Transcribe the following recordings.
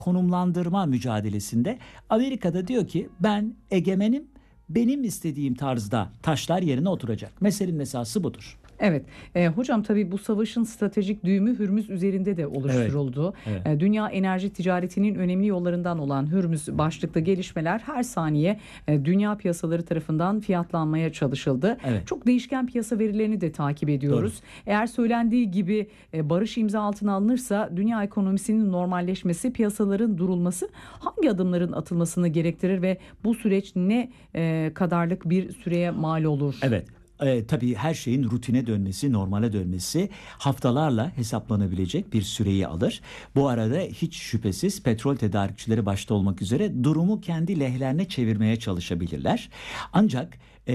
konumlandırma mücadelesinde Amerika'da diyor ki ben egemenim, benim istediğim tarzda taşlar yerine oturacak. Meselenin esası budur. Evet. Hocam tabii bu savaşın stratejik düğümü Hürmüz üzerinde de oluşturuldu. Evet. Dünya enerji ticaretinin önemli yollarından olan Hürmüz başlıklı gelişmeler her saniye dünya piyasaları tarafından fiyatlanmaya çalışıldı. Evet. Çok değişken piyasa verilerini de takip ediyoruz. Doğru. Eğer söylendiği gibi barış imza altına alınırsa dünya ekonomisinin normalleşmesi, piyasaların durulması hangi adımların atılmasını gerektirir ve bu süreç ne kadarlık bir süreye mal olur? Evet. Tabii her şeyin rutine dönmesi, normale dönmesi haftalarla hesaplanabilecek bir süreyi alır. Bu arada hiç şüphesiz petrol tedarikçileri başta olmak üzere durumu kendi lehlerine çevirmeye çalışabilirler. Ancak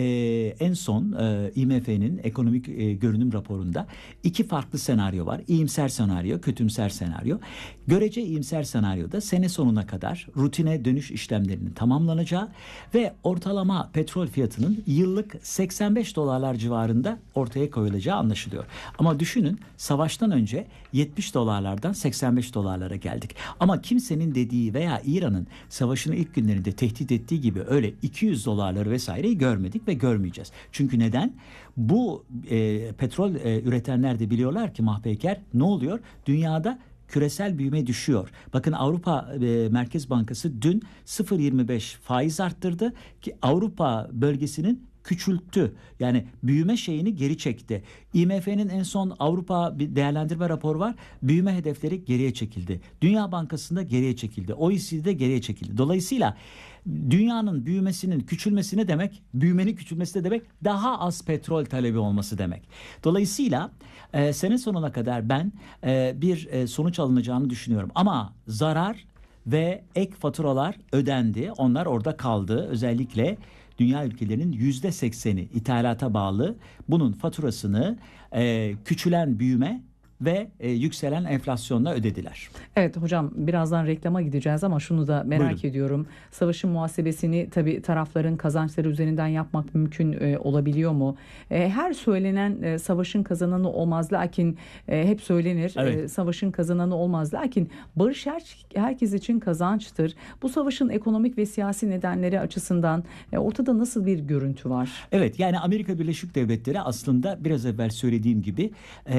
en son IMF'nin ekonomik görünüm raporunda iki farklı senaryo var. İyimser senaryo, kötümser senaryo. Görece iyimser senaryoda sene sonuna kadar rutine dönüş işlemlerinin tamamlanacağı ve ortalama petrol fiyatının yıllık 85 dolarlar civarında ortaya koyulacağı anlaşılıyor. Ama düşünün, savaştan önce 70 dolarlardan 85 dolarlara geldik. Ama kimsenin dediği veya İran'ın savaşın ilk günlerinde tehdit ettiği gibi öyle 200 dolarları vesaireyi görmedik ve görmeyeceğiz. Çünkü neden? Bu petrol üretenler de biliyorlar ki Mahpeyker, ne oluyor? Dünyada küresel büyüme düşüyor. Bakın Avrupa Merkez Bankası dün 0,25 faiz arttırdı ki Avrupa bölgesinin küçülttü. Yani büyüme şeyini geri çekti. IMF'nin en son Avrupa bir değerlendirme raporu var. Büyüme hedefleri geriye çekildi. Dünya Bankası'nda geriye çekildi. OECD'de geriye çekildi. Dolayısıyla dünyanın büyümesinin küçülmesi ne demek? Büyümenin küçülmesi ne demek? Daha az petrol talebi olması demek. Dolayısıyla sene sonuna kadar ben bir sonuç alınacağını düşünüyorum. Ama zarar ve ek faturalar ödendi. Onlar orada kaldı. Özellikle dünya ülkelerinin %80'i ithalata bağlı. Bunun faturasını küçülen büyüme ve yükselen enflasyonla ödediler. Evet hocam, birazdan reklama gideceğiz ama şunu da merak Buyurun. ediyorum. Savaşın muhasebesini tabii tarafların kazançları üzerinden yapmak mümkün olabiliyor mu? Her söylenen savaşın kazananı olmaz, lakin hep söylenir. Evet. Savaşın kazananı olmaz, lakin barış herkes için kazançtır. Bu savaşın ekonomik ve siyasi nedenleri açısından ortada nasıl bir görüntü var? Evet, yani Amerika Birleşik Devletleri aslında biraz evvel söylediğim gibi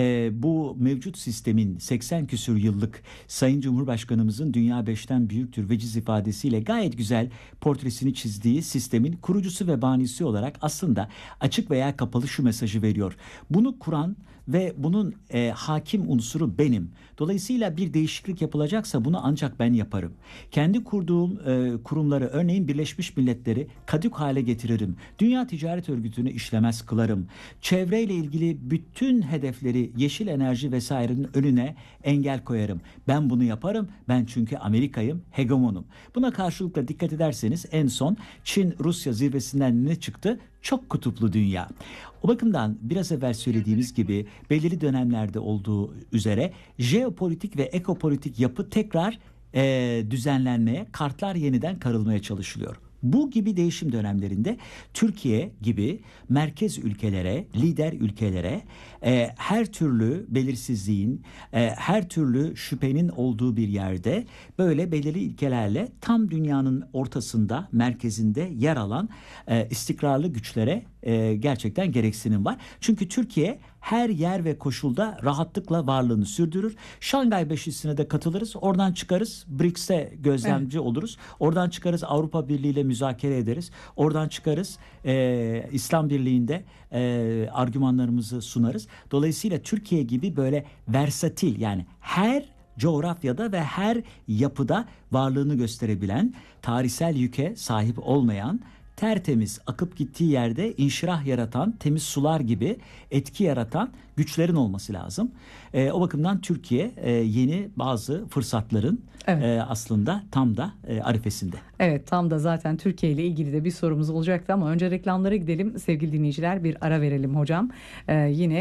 bu mevcut sistemin 80 küsur yıllık Sayın Cumhurbaşkanımızın dünya 5'ten büyüktür veciz ifadesiyle gayet güzel portresini çizdiği sistemin kurucusu ve banisi olarak aslında açık veya kapalı şu mesajı veriyor. Bunu kuran ve bunun hakim unsuru benim. Dolayısıyla bir değişiklik yapılacaksa bunu ancak ben yaparım. Kendi kurduğum kurumları, örneğin Birleşmiş Milletleri kadük hale getiririm. Dünya Ticaret Örgütü'nü işlemez kılarım. Çevreyle ilgili bütün hedefleri, yeşil enerji vesairenin önüne engel koyarım. Ben bunu yaparım. Ben çünkü Amerika'yım, hegemonum. Buna karşılıkla dikkat ederseniz en son Çin-Rusya zirvesinden ne çıktı? Çok kutuplu dünya. O bakımdan biraz evvel söylediğimiz gibi belirli dönemlerde olduğu üzere jeopolitik ve ekopolitik yapı tekrar düzenlenmeye, kartlar yeniden karılmaya çalışılıyor. Bu gibi değişim dönemlerinde Türkiye gibi merkez ülkelere, lider ülkelere her türlü belirsizliğin, her türlü şüphenin olduğu bir yerde böyle belirli ilkelerle tam dünyanın ortasında, merkezinde yer alan istikrarlı güçlere gerçekten gereksinim var. Çünkü Türkiye her yer ve koşulda rahatlıkla varlığını sürdürür. Şangay Beşlisi'ne de katılırız. Oradan çıkarız. BRICS'e gözlemci oluruz. Oradan çıkarız. Avrupa Birliği ile müzakere ederiz. Oradan çıkarız. İslam Birliği'nde argümanlarımızı sunarız. Dolayısıyla Türkiye gibi böyle versatil, yani her coğrafyada ve her yapıda varlığını gösterebilen, tarihsel yüke sahip olmayan, tertemiz akıp gittiği yerde inşirah yaratan, temiz sular gibi etki yaratan güçlerin olması lazım. O bakımdan Türkiye yeni bazı fırsatların aslında tam da arifesinde. Evet, tam da zaten Türkiye ile ilgili de bir sorumuz olacaktı ama önce reklamlara gidelim sevgili dinleyiciler, bir ara verelim hocam. Yine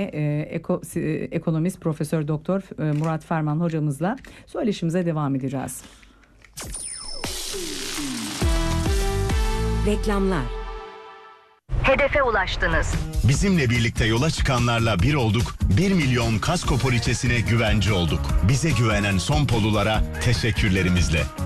ekonomist Profesör Doktor Murat Ferman hocamızla söyleşimize devam edeceğiz. Reklamlar. Hedefe ulaştınız. Bizimle birlikte yola çıkanlarla bir olduk, 1 milyon kasko poliçesine güvence olduk. Bize güvenen Sonpolulara teşekkürlerimizle.